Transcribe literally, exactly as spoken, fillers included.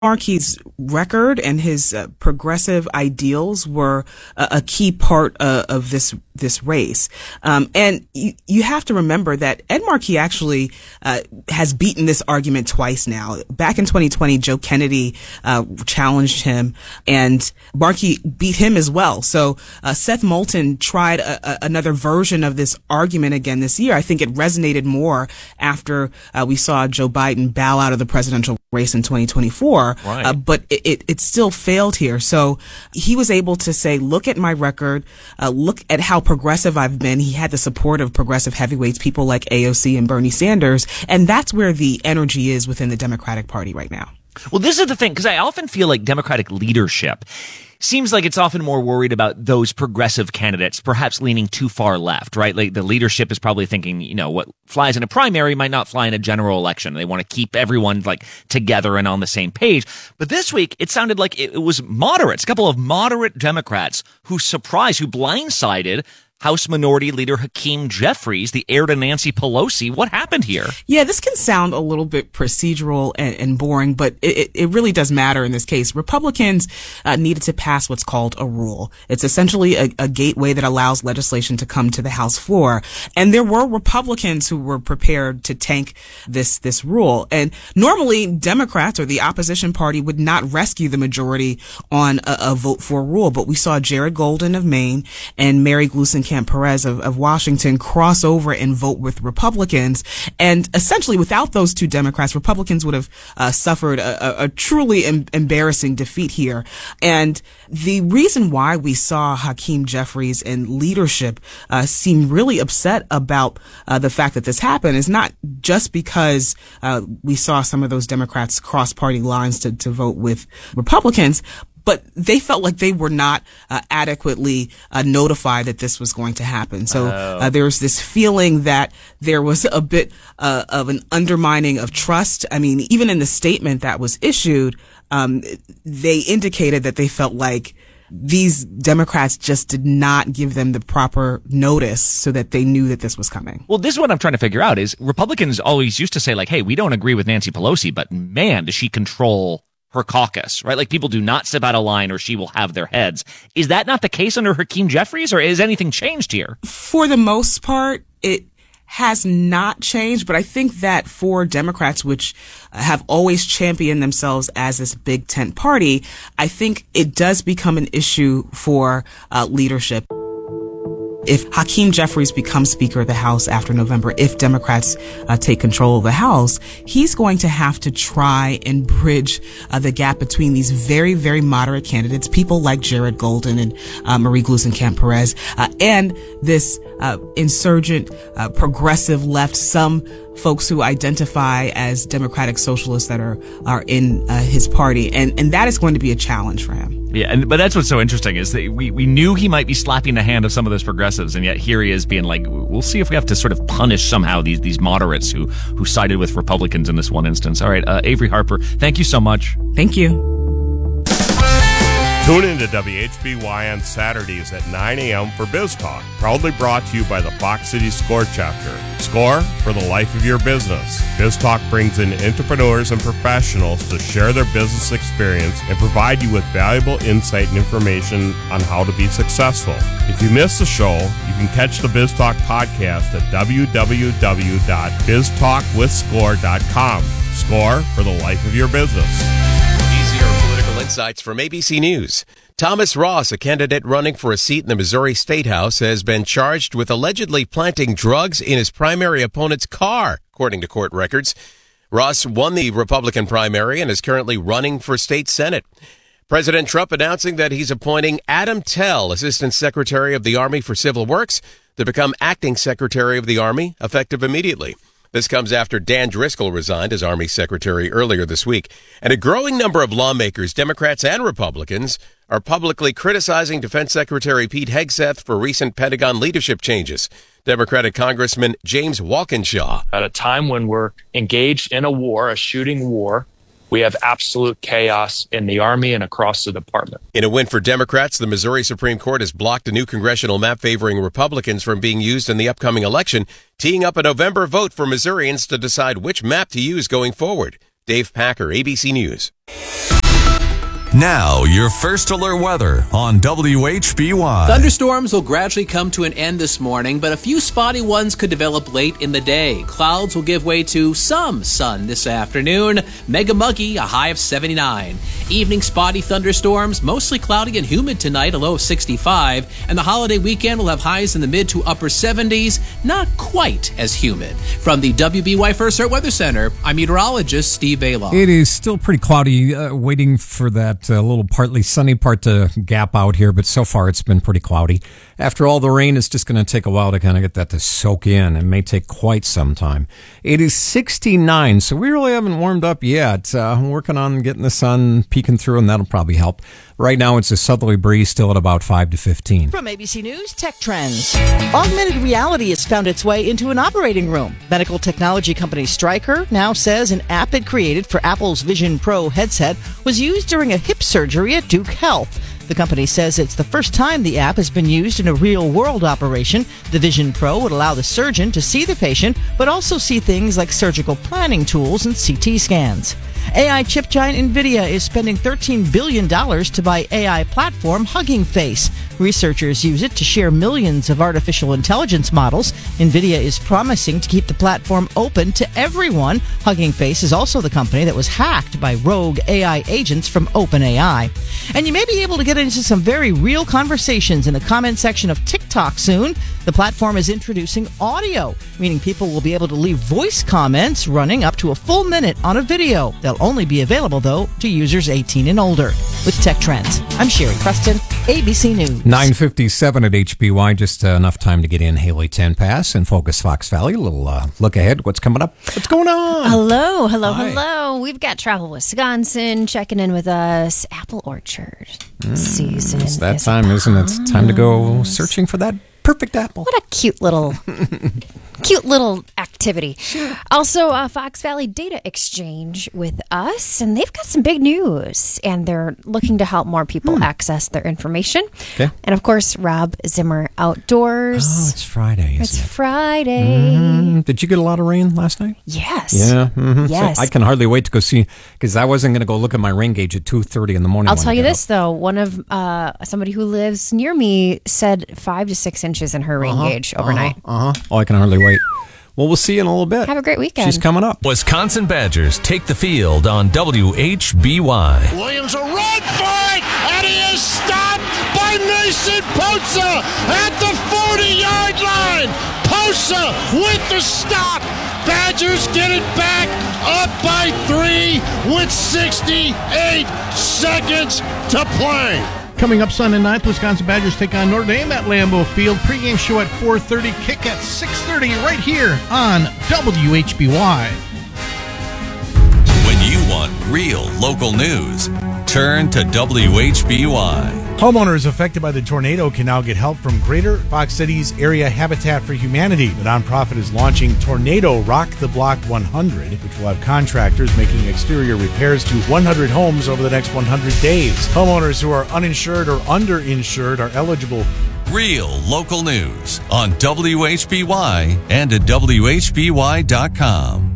Markey's record and his uh, progressive ideals were a, a key part uh, of this this race. Um, and you, you have to remember that Ed Markey actually uh, has beaten this argument twice now. Back in twenty twenty, Joe Kennedy uh, challenged him, and Markey beat him as well. So uh, Seth Moulton tried a, a, another version of this argument again this year. I think it resonated more after uh, we saw Joe Biden bow out of the presidential race in twenty twenty-four. Right. Uh, but it, it, it still failed here. So he was able to say, look at my record, uh, look at how progressive I've been. He had the support of progressive heavyweights, people like A O C and Bernie Sanders. And that's where the energy is within the Democratic Party right now. Well, this is the thing, because I often feel like Democratic leadership seems like it's often more worried about those progressive candidates, perhaps leaning too far left, right? Like the leadership is probably thinking, you know, what flies in a primary might not fly in a general election. They want to keep everyone like together and on the same page. But this week, it sounded like it, it was moderates, a couple of moderate Democrats who surprised, who blindsided House Minority Leader Hakeem Jeffries, the heir to Nancy Pelosi. What happened here? Yeah, this can sound a little bit procedural and, and boring, but it, it really does matter in this case. Republicans uh, needed to pass what's called a rule. It's essentially a, a gateway that allows legislation to come to the House floor. And there were Republicans who were prepared to tank this this rule. And normally, Democrats or the opposition party would not rescue the majority on a, a vote for a rule. But we saw Jared Golden of Maine and Mary Gluesenkamp Perez of, of Washington cross over and vote with Republicans. And essentially, without those two Democrats, Republicans would have uh, suffered a, a, a truly em- embarrassing defeat here. And the reason why we saw Hakeem Jeffries and leadership uh, seem really upset about uh, the fact that this happened is not just because uh, we saw some of those Democrats cross party lines to, to vote with Republicans, but they felt like they were not uh, adequately uh, notified that this was going to happen. So oh. uh, there was this feeling that there was a bit uh, of an undermining of trust. I mean, even in the statement that was issued, um, they indicated that they felt like these Democrats just did not give them the proper notice so that they knew that this was coming. Well, this is what I'm trying to figure out is Republicans always used to say like, hey, we don't agree with Nancy Pelosi, but man, does she control her caucus, right? Like people do not step out of line or she will have their heads. Is that not the case under Hakeem Jeffries, or has anything changed here? For the most part, it has not changed, but I think that for Democrats, which have always championed themselves as this big tent party, I think it does become an issue for uh, leadership. If Hakeem Jeffries becomes Speaker of the House after November, if Democrats uh, take control of the House, he's going to have to try and bridge uh, the gap between these very, very moderate candidates, people like Jared Golden and uh, Marie Gluesenkamp Perez, uh, and this uh, insurgent, uh, progressive left, some folks who identify as democratic socialists that are are in uh, his party, and and that is going to be a challenge for him. Yeah, and but that's what's so interesting is that we we knew he might be slapping the hand of some of those progressives, and yet here he is being like, we'll see if we have to sort of punish somehow these these moderates who who sided with Republicans in this one instance. All right, uh, Avery Harper, thank you so much. Thank you. Tune in to W H B Y on Saturdays at nine a.m. for Biz Talk, proudly brought to you by the Fox City SCORE chapter. SCORE for the life of your business. Biz Talk brings in entrepreneurs and professionals to share their business experience and provide you with valuable insight and information on how to be successful. If you miss the show, you can catch the Biz Talk podcast at w w w dot biz talk with score dot com. SCORE for the life of your business. Insights from A B C News. Thomas Ross, a candidate running for a seat in the Missouri State House, has been charged with allegedly planting drugs in his primary opponent's car, according to court records. Ross won the Republican primary and is currently running for state Senate. President Trump announcing that he's appointing Adam Tell, Assistant Secretary of the Army for Civil Works, to become Acting Secretary of the Army, effective immediately. This comes after Dan Driscoll resigned as Army Secretary earlier this week. And a growing number of lawmakers, Democrats and Republicans, are publicly criticizing Defense Secretary Pete Hegseth for recent Pentagon leadership changes. Democratic Congressman James Walkinshaw. At a time when we're engaged in a war, a shooting war, we have absolute chaos in the Army and across the department. In a win for Democrats, the Missouri Supreme Court has blocked a new congressional map favoring Republicans from being used in the upcoming election, teeing up a November vote for Missourians to decide which map to use going forward. Dave Packer, A B C News. Now, your first alert weather on W H B Y. Thunderstorms will gradually come to an end this morning, but a few spotty ones could develop late in the day. Clouds will give way to some sun this afternoon. Mega muggy, a high of seventy-nine. Evening spotty thunderstorms, mostly cloudy and humid tonight, a low of sixty-five. And the holiday weekend will have highs in the mid to upper seventies, not quite as humid. From the W B Y First Alert Weather Center, I'm meteorologist Steve Bailoff. It is still pretty cloudy, uh, waiting for that a uh, little partly sunny part to gap out here, but so far it's been pretty cloudy. After all the rain, it's just going to take a while to kind of get that to soak in. It may take quite some time. It is sixty-nine, so we really haven't warmed up yet. Uh, I'm working on getting the sun peeking through, and that'll probably help. Right now, it's a southerly breeze, still at about five to fifteen. From A B C News, Tech Trends. Augmented reality has found its way into an operating room. Medical technology company Stryker now says an app it created for Apple's Vision Pro headset was used during a hip surgery at Duke Health. The company says it's the first time the app has been used in a real-world operation. The Vision Pro would allow the surgeon to see the patient, but also see things like surgical planning tools and C T scans. A I chip giant NVIDIA is spending thirteen billion dollars to buy A I platform Hugging Face. Researchers use it to share millions of artificial intelligence models. NVIDIA is promising to keep the platform open to everyone. Hugging Face is also the company that was hacked by rogue A I agents from OpenAI. And you may be able to get into some very real conversations in the comment section of TikTok soon. The platform is introducing audio, meaning people will be able to leave voice comments running up to a full minute on a video. They'll only be available, though, to users eighteen and older. With Tech Trends, I'm Sherry Preston, A B C News. nine fifty-seven at H B Y, just uh, enough time to get in Haley ten Pass and Focus Fox Valley. A little uh, look ahead. What's coming up? What's going on? Hello, hello, Hi. hello. We've got Travel Wisconsin checking in with us. Apple Orchard mm, season. It's that is time, isn't it? It's time to go searching for that perfect apple. What a cute little, cute little activity. Sure. Also, uh, Fox Valley Data Exchange with us, and they've got some big news, and they're looking to help more people hmm. access their information. Okay. And of course, Rob Zimmer Outdoors. Oh, it's Friday, isn't it's it? It's Friday. Mm, did you get a lot of rain last night? Yes. Yeah. Mm-hmm. Yes. So I can hardly wait to go see, because I wasn't going to go look at my rain gauge at two thirty in the morning. I'll tell you this, up. though. One of uh, somebody who lives near me said five to six inches in her rain uh-huh, gauge overnight. Uh-huh, uh-huh. Oh, I can hardly wait. Well, we'll see you in a little bit. Have a great weekend. She's coming up. Wisconsin Badgers take the field on W H B Y. Williams will run for it, and he is stopped by Mason Posa at the forty-yard line. Posa with the stop. Badgers get it back up by three with sixty-eight seconds to play. Coming up Sunday night, Wisconsin Badgers take on Notre Dame at Lambeau Field. Pre-game show at four thirty, kick at six thirty right here on W H B Y. When you want real local news, turn to W H B Y. Homeowners affected by the tornado can now get help from Greater Fox City's Area Habitat for Humanity. The nonprofit is launching Tornado Rock the Block one hundred, which will have contractors making exterior repairs to one hundred homes over the next one hundred days. Homeowners who are uninsured or underinsured are eligible. Real local news on W H B Y and at W H B Y dot com.